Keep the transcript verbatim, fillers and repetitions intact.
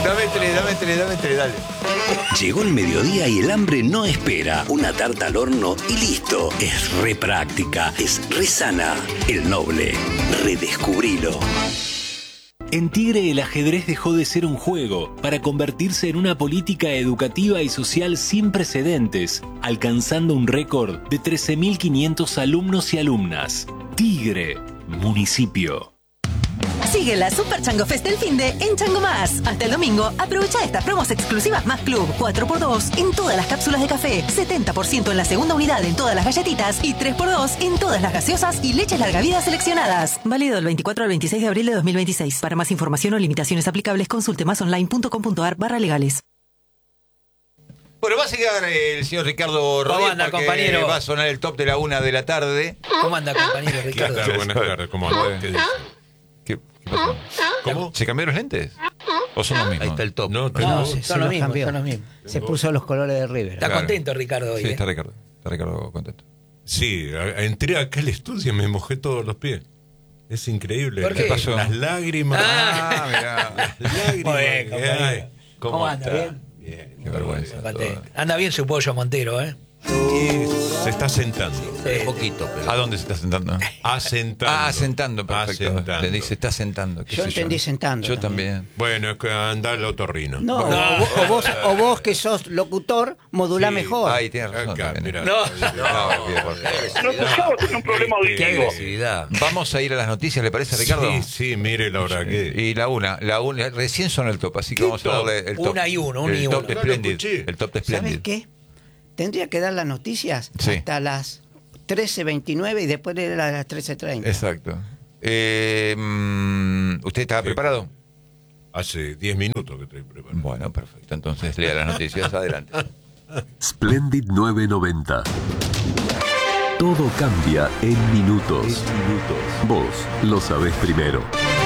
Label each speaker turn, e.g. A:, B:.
A: Dame tres, dame tres, dame tres, dale.
B: Llegó el mediodía y el hambre no espera. Una tarta al horno y listo. Es re práctica, es re sana. El Noble, redescubrilo. En Tigre el ajedrez dejó de ser un juego para convertirse en una política educativa y social sin precedentes, alcanzando un récord de trece mil quinientos alumnos y alumnas. Tigre, municipio.
C: Sigue la Super Chango Fest del finde en Chango Más. Hasta el domingo, aprovecha estas promos exclusivas Más Club. cuatro por dos en todas las cápsulas de café, setenta por ciento en la segunda unidad en todas las galletitas y tres por dos en todas las gaseosas y leches larga vida seleccionadas. Válido del veinticuatro al veintiséis de abril de dos mil veintiséis. Para más información o limitaciones aplicables, consulte másonline.com.ar barra legales.
A: Bueno, va a llegar el señor Ricardo Rodríguez.
D: ¿Cómo anda,
A: porque
D: compañero?
A: va a sonar el top de la una de la tarde.
D: ¿Cómo anda, compañero Ricardo?
E: Claro, buenas tardes, ¿cómo anda? ¿Qué dice?
A: ¿Qué, qué pasó?
E: ¿Cómo?
A: ¿Se cambiaron los lentes? ¿O son los mismos?
F: Ahí está el top.
E: No,
D: No,
E: tengo...
D: son,
G: se
D: son los
G: los
D: mismos,
G: cambió.
D: son los mismos.
G: Se puso los colores de River.
D: Está
A: Claro.
D: contento Ricardo hoy,
A: Sí,
D: ¿eh?
A: está Ricardo. Está Ricardo contento.
E: Sí, a- entré acá al estudio y me mojé todos los pies. Es increíble.
D: ¿Por qué?
A: ¿Qué pasó?
E: Las lágrimas.
A: Ah, mirá.
E: Las lágrimas.
D: Muy bien,
E: que
D: compañero.
E: hay.
D: ¿Cómo anda?
E: está?
D: ¿Bien?
E: Bien.
A: Qué vergüenza.
D: Fíjate. Anda bien su pollo Montero, ¿eh?
E: Y se está sentando.
D: Sí.
F: Un poquito, pero...
A: ¿A dónde se está sentando?
E: Asentando.
A: Ah, sentando, perfecto.
E: Asentando.
A: Le dice, está sentando. qué
G: Yo
A: sé
G: entendí sentando
A: Yo
G: también.
A: también.
E: Bueno, es que anda al otorrino.
G: No, o, vos, o, vos, o vos que sos locutor, modulá
E: Sí.
G: mejor.
A: Ay, tienes razón.
E: Acá,
A: también.
E: mirá.
D: No.
A: No, bien, por favor.
F: No escuchamos, tiene un problema
E: Qué
F: auditivo. agresividad.
A: Vamos a ir a las noticias, ¿le parece, Ricardo?
E: Sí, sí, mire la hora que...
A: Y la una, la una, recién son el top, así que
E: ¿Qué
A: vamos a
E: top?
A: darle el top.
D: Una y uno, una
A: el
D: y
A: top
D: uno.
A: de
E: No lo
A: Splendid.
E: escuché.
A: El top de
G: ¿Sabes
A: Splendid.
G: qué? Tendría que dar las noticias
A: Sí.
G: hasta las trece veintinueve y después de las trece treinta.
A: Exacto. Eh, mm, ¿Usted está
E: Sí.
A: preparado?
E: Hace diez minutos que estoy preparado.
A: Bueno, perfecto. Entonces lea las noticias. Adelante.
H: Splendid novecientos noventa. Todo cambia en minutos. Vos lo sabés primero.